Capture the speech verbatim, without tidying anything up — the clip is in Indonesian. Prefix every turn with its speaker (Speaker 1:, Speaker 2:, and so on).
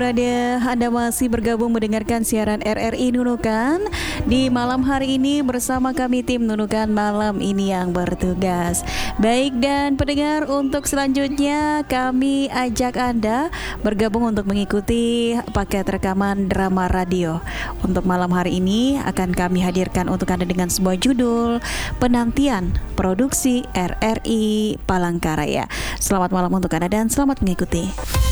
Speaker 1: Radio, Anda masih bergabung mendengarkan siaran R R I Nunukan di malam hari ini bersama kami tim Nunukan malam ini yang bertugas. Baik, dan pendengar, untuk selanjutnya kami ajak Anda bergabung untuk mengikuti paket rekaman drama radio. Untuk malam hari ini akan kami hadirkan untuk Anda dengan sebuah judul Penantian Produksi R R I Palangkaraya. Selamat malam untuk Anda dan selamat mengikuti.